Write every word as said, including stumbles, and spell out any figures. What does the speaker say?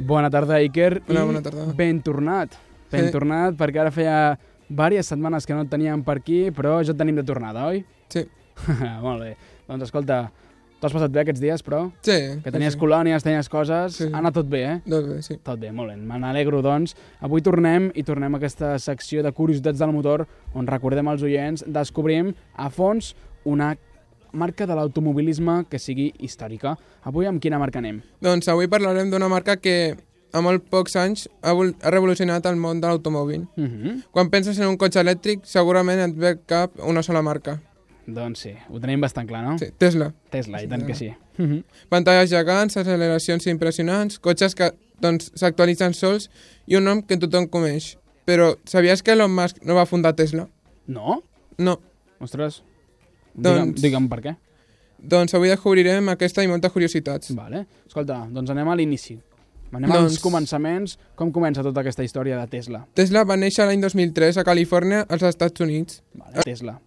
Bona tarda, Iker. Hola, I bona tarda. ben tornat. Ben Sí. tornat, perquè ara feia diverses setmanes que no et teníem per aquí, però ja et tenim de tornada, oi? Sí. Molt bé. Doncs escolta, t'ho has passat bé aquests dies, però? Sí. Que tenies sí. colònies, tenies coses... Sí. Ha anat tot bé, eh? Doncs bé, sí. Tot bé, molt bé. Me n'alegro, doncs. Avui tornem i tornem a aquesta secció de curiositats del motor on recordem als oients, descobrim a fons una marca de l'automobilisme que sigui històrica. Avui amb quina marca anem? Doncs avui parlarem d'una marca que a molt pocs anys ha, vol- ha revolucionat el món de l'automòbil. Uh -huh. Quan penses en un cotxe elèctric, segurament et ve al cap una sola marca. Doncs sí, ho tenim bastant clar, no? Sí, Tesla. Tesla, i tant Sí, que sí. Uh -huh. Pantalles gegants, acceleracions impressionants, cotxes que doncs, s'actualitzen sols i un nom que tothom coneix. Però sabies que Elon Musk no va fundar Tesla? No? No. Ostres, digue'm, Doncs- digue'm per què. Doncs avui descobrirem aquesta i moltes curiositats. Vale. Escolta, doncs anem a l'inici. Anem Doncs- als començaments. Com comença tota aquesta història de Tesla? Tesla va néixer l'any dos mil tres a Califòrnia, als Estats Units. Vale, Tesla.